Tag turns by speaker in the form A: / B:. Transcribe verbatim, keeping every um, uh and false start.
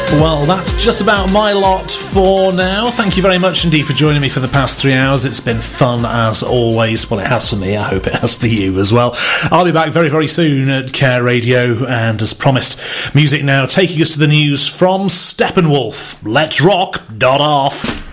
A: Well, that's just about my lot for now. Thank you very much indeed for joining me for the past three hours. It's been fun as always. Well, it has for me. I hope it has for you as well. I'll be back very, very soon at Care Radio, and as promised, music now taking us to the news from Steppenwolf. Let's rock. Dot off.